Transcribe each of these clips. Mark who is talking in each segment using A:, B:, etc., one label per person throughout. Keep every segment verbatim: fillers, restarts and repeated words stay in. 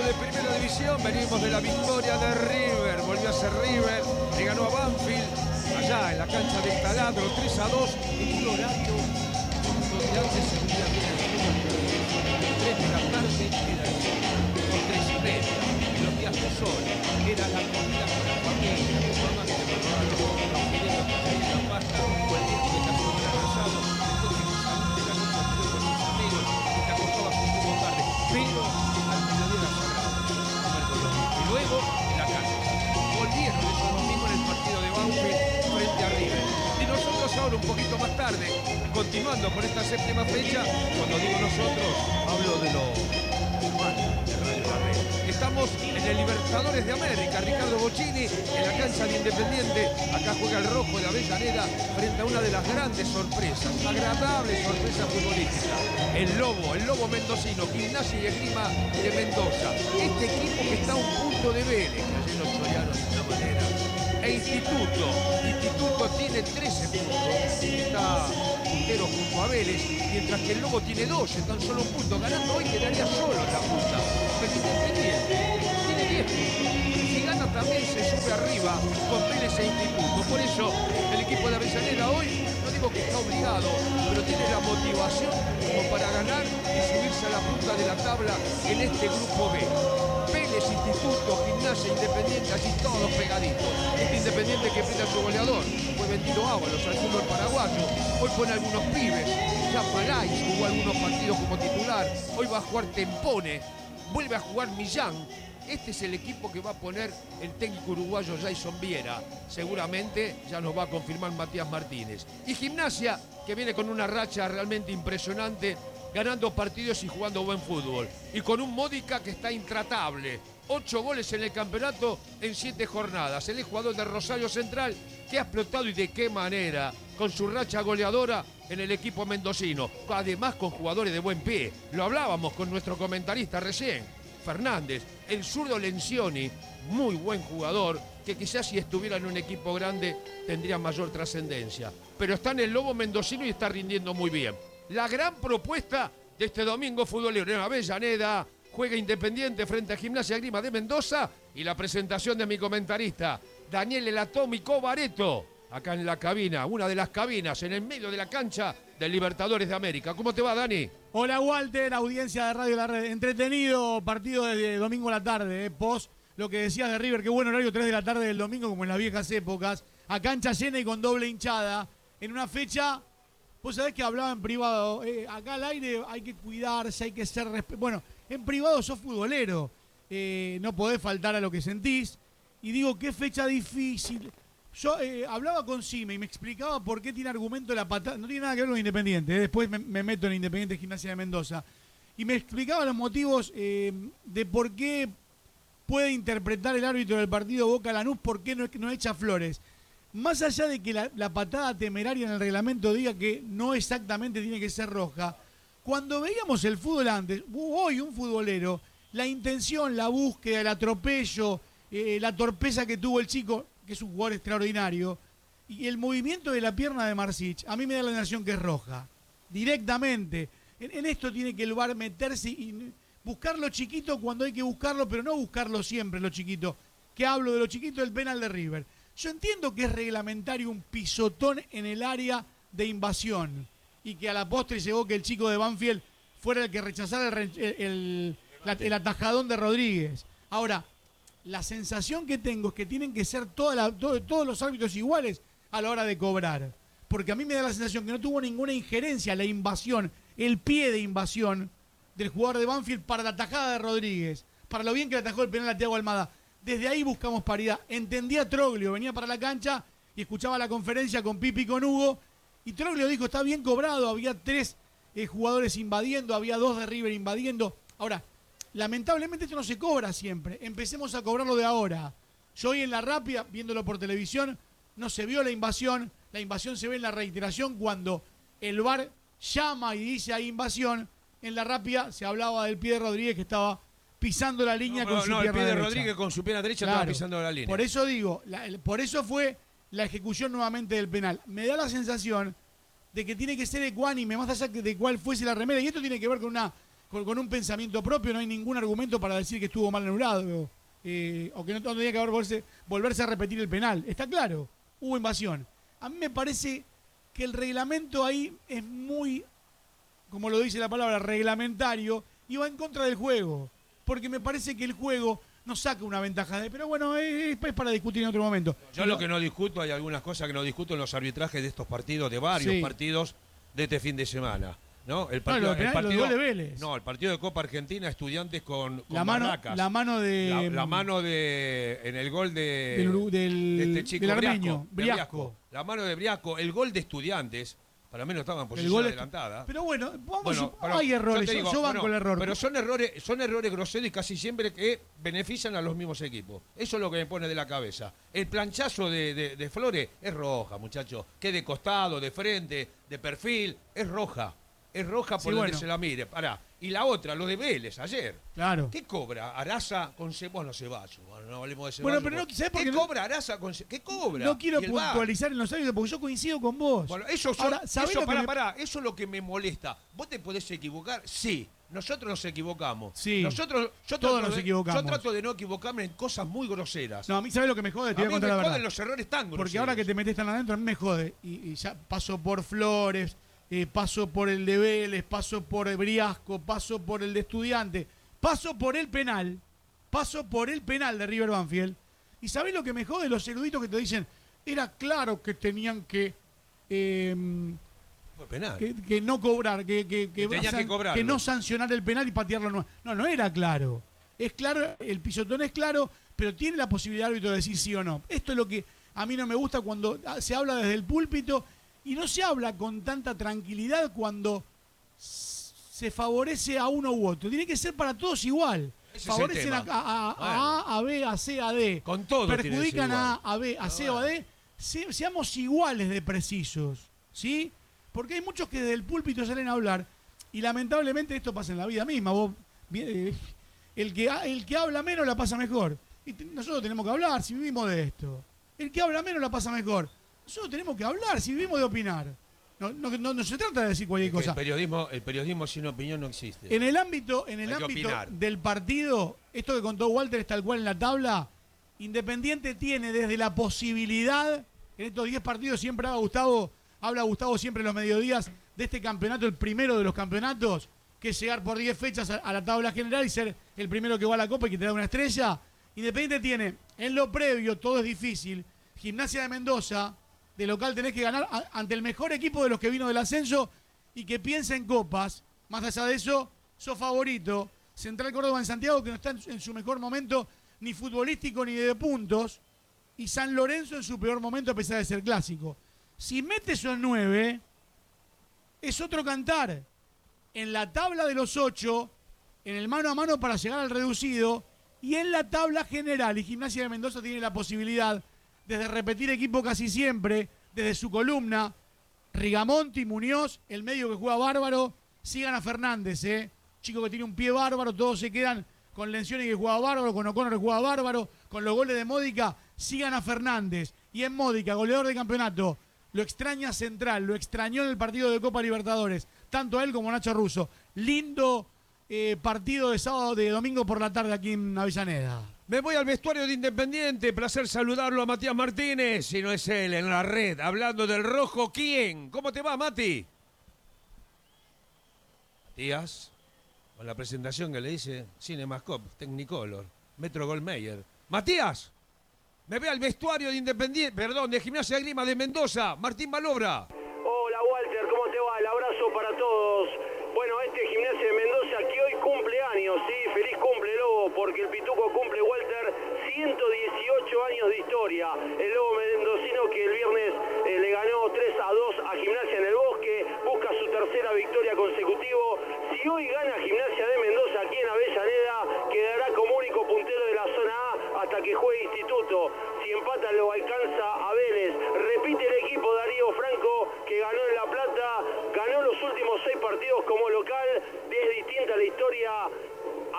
A: de Primera División, venimos de la victoria de River, volvió a ser River, le ganó a Banfield, allá en la cancha del Taladro, tres a dos, en un horario donde antes se veía bien el fútbol, tres de la tarde era el fútbol, tres y media, los días de sol, era la comida con la familia, tu mamá que te preparaba los fideos que traía la pasta, o el viejo que te hacía un asado, después que saliste la noche anterior con tus amigos, que te acostabas un poco tarde, pero al mediodía era sagrado, comer Colombia. Y luego la cancha. Volvieron ese domingo en el partido de Banfield frente a River. Y nosotros ahora un poquito más tarde, continuando con esta séptima fecha, cuando digo nosotros, hablo de lo humano de Radio La Red. Estamos en el Libertadores de América, Ricardo Bocchini, en la cancha de Independiente. Acá juega el rojo de Avellaneda frente a una de las grandes sorpresas, agradables sorpresas futbolísticas. El Lobo, el Lobo mendocino, Gimnasia y Esgrima de Mendoza. Este equipo que está a un punto de Vélez, que ayer los chorearon de una manera. E Instituto, Instituto tiene trece puntos, está puntero junto a Vélez, mientras que el Lobo tiene doce, tan solo un punto. Ganando hoy quedaría solo en la punta. Pero Independiente tiene diez puntos. Si gana también se sube arriba con Vélez e Instituto. Por eso el equipo de Avellaneda hoy, no digo que está obligado, pero tiene la motivación como para ganar y subirse a la punta de la tabla en este grupo B. Vélez, Instituto, Gimnasia, Independiente, allí todos pegaditos. Este Independiente que prende a su goleador, fue vendido Ábalos, al fútbol paraguayo. Hoy pone algunos pibes, ya Palais jugó algunos partidos como titular. Hoy va a jugar Tempone, vuelve a jugar Millán. Este es el equipo que va a poner el técnico uruguayo Jason Viera. Seguramente ya nos va a confirmar Matías Martínez. Y Gimnasia, que viene con una racha realmente impresionante, ganando partidos y jugando buen fútbol. Y con un Módica que está intratable. Ocho goles en el campeonato en siete jornadas. El jugador de Rosario Central que ha explotado y de qué manera. Con su racha goleadora en el equipo mendocino. Además con jugadores de buen pie. Lo hablábamos con nuestro comentarista recién. Fernández, el zurdo Lencioni, muy buen jugador, que quizás si estuviera en un equipo grande tendría mayor trascendencia. Pero está en el Lobo mendocino y está rindiendo muy bien. La gran propuesta de este domingo futbolero en Avellaneda, juega Independiente frente a Gimnasia Esgrima de Mendoza y la presentación de mi comentarista, Daniel El Atómico Bareto, acá en la cabina, una de las cabinas en el medio de la cancha del Libertadores de América. ¿Cómo te va, Dani?
B: Hola, Walter, audiencia de Radio La Red. Entretenido partido de domingo a la tarde, eh, post lo que decías de River, qué buen horario, tres de la tarde del domingo como en las viejas épocas, a cancha llena y con doble hinchada, en una fecha. Vos sabés que hablaba en privado, eh, acá al aire hay que cuidarse, hay que ser... Resp- bueno, en privado sos futbolero, eh, no podés faltar a lo que sentís. Y digo, qué fecha difícil. Yo eh, hablaba con Cime y me explicaba por qué tiene argumento la patada. No tiene nada que ver con Independiente, eh, después me, me meto en Independiente Gimnasia de Mendoza. Y me explicaba los motivos eh, de por qué puede interpretar el árbitro del partido Boca Lanús, por qué no, no echa flores. Más allá de que la, la patada temeraria en el reglamento diga que no exactamente tiene que ser roja, cuando veíamos el fútbol antes, hoy un futbolero, la intención, la búsqueda, el atropello, eh, la torpeza que tuvo el chico, que es un jugador extraordinario, y el movimiento de la pierna de Marsic, a mí me da la sensación que es roja, directamente. En, en esto tiene que el V A R meterse y buscar lo chiquito cuando hay que buscarlo, pero no buscarlo siempre lo chiquito. Que hablo de lo chiquito del penal de River. Yo entiendo que es reglamentario un pisotón en el área de invasión y que a la postre llegó que el chico de Banfield fuera el que rechazara el, el, el, la, el atajadón de Rodríguez. Ahora, la sensación que tengo es que tienen que ser toda la, todo, todos los árbitros iguales a la hora de cobrar. Porque a mí me da la sensación que no tuvo ninguna injerencia la invasión, el pie de invasión del jugador de Banfield para la atajada de Rodríguez, para lo bien que le atajó el penal a Thiago Almada. Desde ahí buscamos paridad. Entendía Troglio, venía para la cancha y escuchaba la conferencia con Pipi y con Hugo. Y Troglio dijo, está bien cobrado, había tres eh, jugadores invadiendo, había dos de River invadiendo. Ahora, lamentablemente esto no se cobra siempre. Empecemos a cobrarlo de ahora. Yo hoy en la Rápida, viéndolo por televisión, no se vio la invasión. La invasión se ve en la reiteración cuando el V A R llama y dice hay invasión. En la Rápida se hablaba del pie de Rodríguez que estaba pisando la línea no, con no, su no, pierna derecha. No, el pie de
A: derecha. Rodríguez con su pierna derecha
B: claro,
A: estaba pisando la línea.
B: Por eso digo, la, por eso fue la ejecución nuevamente del penal. Me da la sensación de que tiene que ser ecuánime, más allá de cuál fuese la remera. Y esto tiene que ver con una con, con un pensamiento propio, no hay ningún argumento para decir que estuvo mal anulado eh, o que no tendría que haber volverse, volverse a repetir el penal. Está claro, hubo invasión. A mí me parece que el reglamento ahí es muy, como lo dice la palabra, reglamentario y va en contra del juego. Porque me parece que el juego no saca una ventaja de... Pero bueno, es, es para discutir en otro momento.
A: Yo
B: pero,
A: lo que no discuto, hay algunas cosas que no discuto en los arbitrajes de estos partidos, de varios
B: sí.
A: partidos de este fin de semana. ¿No? El partido,
B: no, el
A: el partido,
B: de Vélez.
A: No, el partido de Copa Argentina, Estudiantes con, con
B: la mano,
A: Barracas.
B: La mano de...
A: La, la mano de... En el gol de...
B: Del, del,
A: de este chico,
B: del armenio,
A: Briasco, Briasco. La mano de Briasco. El gol de Estudiantes, para mí no estaba en posición adelantada.
B: Pero bueno, vamos,
A: bueno pero
B: hay errores, yo,
A: digo,
B: yo banco
A: bueno,
B: el error.
A: Pero son errores, son errores groseros y casi siempre que benefician a los mismos equipos. Eso es lo que me pone de la cabeza. El planchazo de, de, de Flores es roja, muchachos. Que de costado, de frente, de perfil, es roja. Es roja por sí, donde bueno. se la mire. Pará. Y la otra, lo de Vélez, ayer.
B: Claro.
A: ¿Qué cobra Araza con Ceballos? Bueno, Ceballos. Bueno, no hablemos de
B: Bueno,
A: Ceballos.
B: pero no, ¿sabes por
A: qué
B: qué
A: cobra Araza con Ceballos? ¿Qué cobra?
B: No quiero puntualizar en los árbitros porque yo coincido con vos.
A: Bueno, eso, son,
B: Ahora,
A: eso, pará,
B: me...
A: pará, eso es lo que me molesta. ¿Vos te podés equivocar? Sí. Nosotros nos equivocamos.
B: Sí.
A: Nosotros, yo
B: Todos nos
A: de,
B: equivocamos.
A: Yo trato de no equivocarme en cosas muy groseras.
B: No, a mí, ¿sabés lo que me jode? Te
A: a
B: voy a
A: mí
B: contar
A: me
B: la
A: joden
B: verdad.
A: los errores tan groseros.
B: Porque ahora que te metés tan adentro, a mí me jode. Y, y ya paso por Flores, eh, paso por el de Vélez, paso por Briasco, paso por el de Estudiante, paso por el penal, paso por el penal de River Banfield. ¿Y sabés lo que me jode? Los eruditos que te dicen, era claro que tenían que... Eh,
A: penal.
B: Que, que no cobrar, que, que, que,
A: que,
B: san,
A: que,
B: que no sancionar el penal y patearlo. No, no, no era claro. Es claro, el pisotón es claro, pero tiene la posibilidad el árbitro de decir sí o no. Esto es lo que a mí no me gusta cuando se habla desde el púlpito y no se habla con tanta tranquilidad cuando se favorece a uno u otro. Tiene que ser para todos igual.
A: Ese
B: Favorecen a, a, a, bueno. a A, a B, a C, a D.
A: Con todo
B: perjudican a A, a B, a C o a D. Se, seamos iguales de precisos. ¿Sí? Porque hay muchos que desde el púlpito salen a hablar y lamentablemente esto pasa en la vida misma. Vos, eh, el, que, el que habla menos la pasa mejor. Y te, nosotros tenemos que hablar si vivimos de esto. El que habla menos la pasa mejor. Nosotros tenemos que hablar si vivimos de opinar. No, no, no, no se trata de decir cualquier cosa.
A: El periodismo, el periodismo sin opinión no existe.
B: En el ámbito, en el ámbito del partido, esto que contó Walter es tal cual en la tabla. Independiente tiene desde la posibilidad, en estos diez partidos siempre ha Gustavo... Habla Gustavo siempre en los mediodías de este campeonato, el primero de los campeonatos, que es llegar por diez fechas a, a la tabla general y ser el primero que va a la Copa y que te da una estrella. Independiente tiene, en lo previo, todo es difícil. Gimnasia de Mendoza, de local tenés que ganar a, ante el mejor equipo de los que vino del ascenso y que piensa en copas. Más allá de eso, sos favorito. Central Córdoba en Santiago, que no está en, en su mejor momento, ni futbolístico ni de puntos. Y San Lorenzo en su peor momento, a pesar de ser clásico. Si mete esos nueve, es otro cantar. En la tabla de los ocho, en el mano a mano para llegar al reducido, y en la tabla general, y Gimnasia de Mendoza tiene la posibilidad, desde repetir equipo casi siempre, desde su columna, Rigamonti, Muñoz, el medio que juega bárbaro, sigan a Fernández, ¿eh? Chico que tiene un pie bárbaro, todos se quedan con Lencioni que juega bárbaro, con O'Connor que juega bárbaro, con los goles de Módica, sigan a Fernández. Y en Módica, goleador de campeonato, lo extraña Central, lo extrañó en el partido de Copa Libertadores, tanto a él como a Nacho Russo. Lindo eh, partido de sábado, de domingo por la tarde aquí en Avellaneda.
A: Me voy al vestuario de Independiente, placer saludarlo a Matías Martínez, si no es él, en la red, hablando del rojo, ¿quién? ¿Cómo te va, Mati? Matías, con la presentación que le dice Cinemascope, Technicolor, Metro Goldmeyer. Matías. Me ve al vestuario de Independiente, perdón, de Gimnasia de Grima de Mendoza, Martín Malobra.
C: Hola Walter, ¿cómo te va? El abrazo para todos. Bueno, este Gimnasia de Mendoza que hoy cumple años, sí, feliz cumple Lobo, porque el Pituco cumple, Walter, ciento dieciocho años de historia. El Lobo mendocino que el viernes eh, le ganó tres a dos a Gimnasia en el Bosque, busca su tercera victoria consecutivo. Si hoy gana Gimnasia de Mendoza aquí en Avellaneda, quedará como único puntero de la zona A hasta que juegue Instituto. Si empata lo alcanza a Vélez. Repite el equipo Darío Franco que ganó en La Plata, ganó los últimos seis partidos como local. Es distinta la historia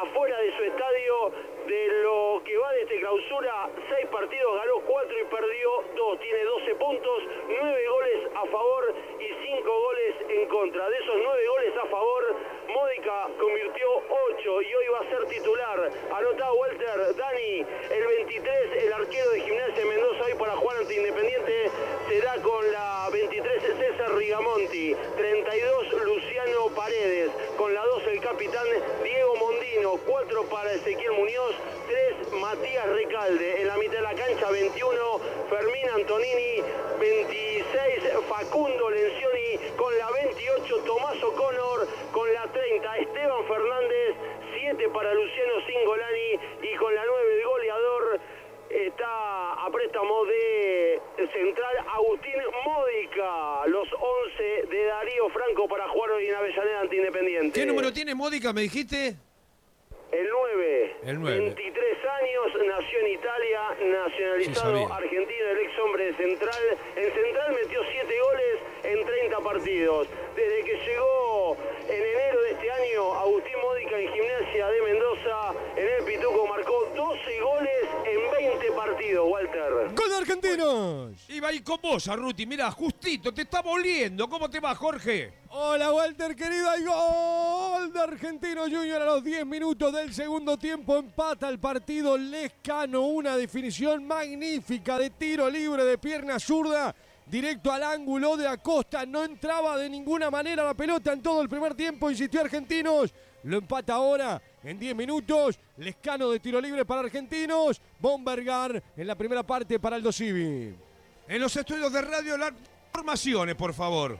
C: afuera de su estadio. De lo que va de este clausura, seis partidos, ganó cuatro y perdió dos. Tiene doce puntos, nueve goles a favor y cinco goles en contra. De esos nueve goles a favor, Módica convirtió ocho y hoy va a ser titular. Anotado Walter, Dani, el veintitrés, el arquero de Gimnasia de Mendoza hoy para jugar ante Independiente será con la veintitrés César Rigamonti, treinta y dos Luciano Paredes, con la dos el capitán Diego Mondino, cuatro para Ezequiel Muñoz, tres Matías Recalde. En la mitad de la cancha veintiuno Fermín Antonini, veintiséis Facundo Lencioni, con la veintiocho Tomás O'Connor, con la treinta Esteban Fernández, siete para Luciano Cingolani y con la nueve el goleador está a préstamo de Central Agustín Módica. Los once de Darío Franco para jugar hoy en Avellaneda ante Independiente.
A: ¿Qué número tiene Módica, me dijiste?
C: El nueve,
A: el nueve,
C: veintitrés años, nació en Italia, nacionalizado
A: sí,
C: argentino, el ex hombre de Central. En Central metió siete goles en treinta partidos. Desde que llegó en enero de este año, Agustín Módica en Gimnasia de Mendoza, en el Pituco marcó doce goles en veinte partidos, Walter.
D: ¡Gol de Argentinos!
A: Iba ahí con vos, Arruti, mirá, justito, te está moliendo. ¿Cómo te va, Jorge?
D: Hola, Walter, querido, hay gol de Argentinos Junior a los diez minutos del segundo tiempo. Empata el partido Lescano, una definición magnífica de tiro libre de pierna zurda, directo al ángulo de Acosta. No entraba de ninguna manera la pelota en todo el primer tiempo, insistió Argentinos. Lo empata ahora en diez minutos. Lescano de tiro libre para Argentinos. Bombergar en la primera parte para Aldo Civi.
A: En los estudios de radio, las formaciones, por favor.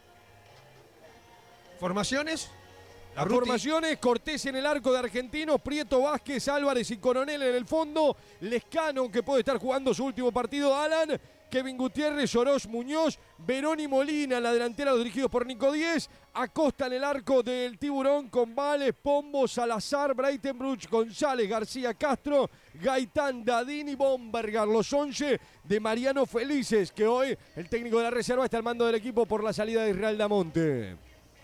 A: ¿Formaciones?
D: Las formaciones: Cortés en el arco de Argentinos, Prieto, Vázquez, Álvarez y Coronel en el fondo, Lescano, que puede estar jugando su último partido, Alan, Kevin Gutiérrez, Oroz, Muñoz, Verón y Molina en la delantera, los dirigidos por Nico Díez, Acosta en el arco del Tiburón con Vales, Pombo, Salazar, Breitenbruch, González, García, Castro, Gaitán, Dadín y Bombergar, los once de Mariano Felices, que hoy el técnico de la reserva está al mando del equipo por la salida de Israel Damonte.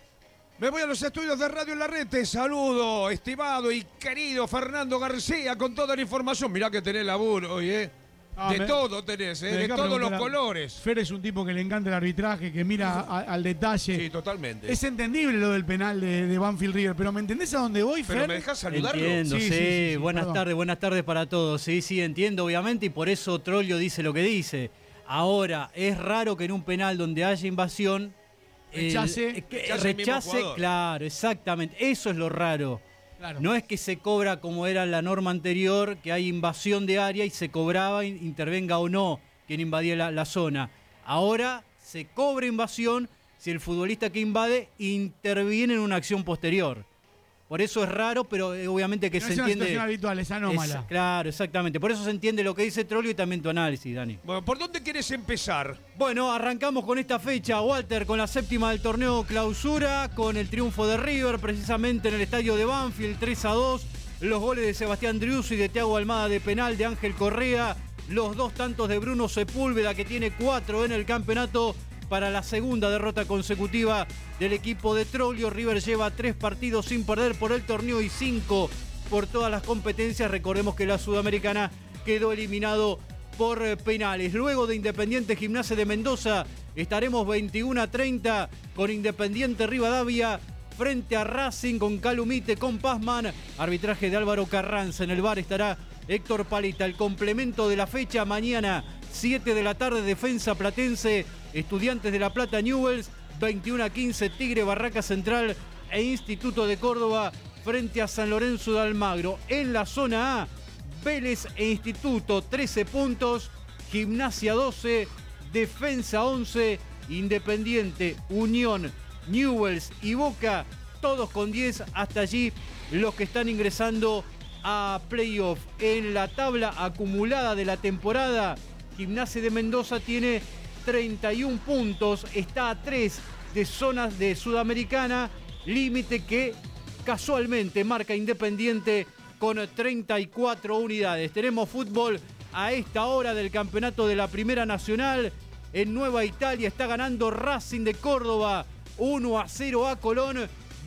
A: Me voy a los estudios de Radio Larrete. Saludo, estimado y querido Fernando García, con toda la información. Mirá que tenés laburo hoy, ¿eh? Ah, de me, todo tenés, ¿eh? De todos los colores.
B: Fer es un tipo que le encanta el arbitraje, que mira a, al detalle.
A: Sí, totalmente.
B: Es entendible lo del penal de, de Banfield River, pero ¿me entendés a dónde voy, Fer?
A: ¿Pero me dejás saludarlo?
E: Entiendo, sí. sí, sí, sí buenas perdón. tardes, buenas tardes para todos. Sí, sí, entiendo, obviamente, y por eso Troglio dice lo que dice. Ahora, es raro que en un penal donde haya invasión...
B: Rechace,
E: el, que, rechace, rechace claro, exactamente. Eso es lo raro. Claro. No es que se cobra como era la norma anterior, que hay invasión de área y se cobraba, intervenga o no quien invadía la, la zona. Ahora se cobra invasión si el futbolista que invade interviene en una acción posterior. Por eso es raro, pero obviamente que no se
B: es
E: entiende...
B: Es una situación habitual, es anómala.
E: Es, claro, exactamente. Por eso se entiende lo que dice Troglio y también tu análisis, Dani.
A: Bueno, ¿por dónde quieres empezar?
E: Bueno, arrancamos con esta fecha, Walter, con la séptima del torneo clausura, con el triunfo de River, precisamente en el estadio de Banfield, tres a dos. Los goles de Sebastián Driussi y de Thiago Almada de penal, de Ángel Correa. Los dos tantos de Bruno Sepúlveda, que tiene cuatro en el campeonato, para la segunda derrota consecutiva del equipo de Troglio. River lleva tres partidos sin perder por el torneo y cinco por todas las competencias. Recordemos que la Sudamericana quedó eliminado por penales. Luego de Independiente Gimnasia de Mendoza, estaremos veintiuno a treinta con Independiente Rivadavia frente a Racing, con Calumite, con Pazman. Arbitraje de Álvaro Carranza. En el bar estará Héctor Palita. El complemento de la fecha mañana, siete de la tarde, Defensa Platense, Estudiantes de La Plata, Newell's, veintiuno a quince, Tigre, Barraca Central e Instituto de Córdoba frente a San Lorenzo de Almagro. En la zona A, Vélez e Instituto, trece puntos, Gimnasia doce, Defensa once, Independiente, Unión, Newell's y Boca, todos con diez. Hasta allí los que están ingresando a playoff. En la tabla acumulada de la temporada, Gimnasia de Mendoza tiene treinta y un puntos, está a tres de zonas de Sudamericana, límite que casualmente marca Independiente con treinta y cuatro unidades. Tenemos fútbol a esta hora del campeonato de la Primera Nacional. En Nueva Italia está ganando Racing de Córdoba uno a cero a Colón.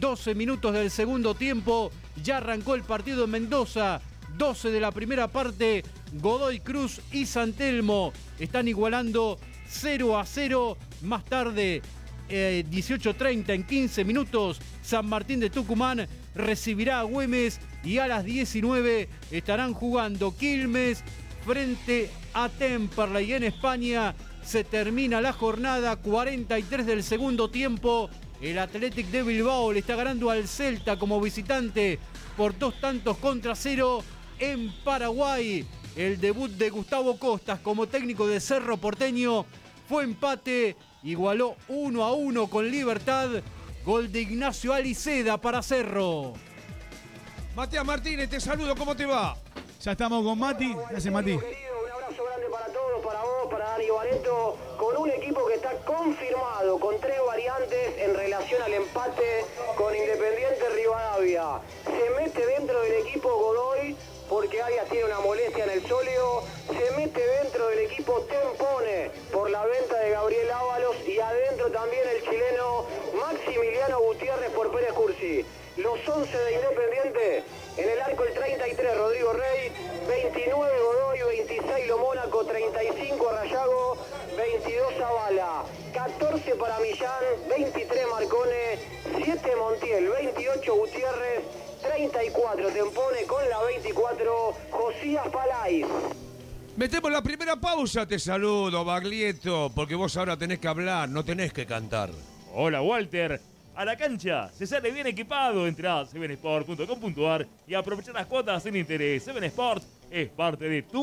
E: doce minutos del segundo tiempo. Ya arrancó el partido en Mendoza. doce de la primera parte. Godoy Cruz y San Telmo están igualando cero a cero. Más tarde, eh, dieciocho treinta, en quince minutos, San Martín de Tucumán recibirá a Güemes. Y a las diecinueve estarán jugando Quilmes frente a Temperley. En España se termina la jornada, cuarenta y tres del segundo tiempo. El Athletic de Bilbao le está ganando al Celta como visitante por dos tantos contra cero. En Paraguay, el debut de Gustavo Costas como técnico de Cerro Porteño fue empate. Igualó uno a uno con Libertad. Gol de Ignacio Aliceda para Cerro.
A: Matías Martínez, te saludo, ¿cómo te va?
B: Ya estamos con Mati. Gracias, Mati.
C: Querido, un abrazo grande para todos, para vos, para Dani Barreto, con un equipo que está confirmado, con tres variantes en relación al empate con Independiente Rivadavia. Se mete dentro del equipo Godoy, porque Arias tiene una molestia en el sóleo. Se mete dentro del equipo Tempone por la venta de Gabriel Ábalos, y adentro también el chileno Maximiliano Gutiérrez por Pérez Cursi. Los once de Independiente, en el arco el treinta y tres Rodrigo Rey, veintinueve Godoy, veintiséis Lo Mónaco, treinta y cinco Rayago, veintidós Zavala, catorce para Millán, veintitrés Marcone, siete Montiel, veintiocho Gutiérrez, treinta y cuatro Tempone con la veinticuatro Josías Palais.
A: Metemos la primera pausa, te saludo, Baglietto, porque vos ahora tenés que hablar, no tenés que cantar.
F: Hola, Walter. A la cancha se sale bien equipado. Entrá a seven sport punto com punto ar y aprovecha las cuotas sin interés. Seven Sports es parte de tu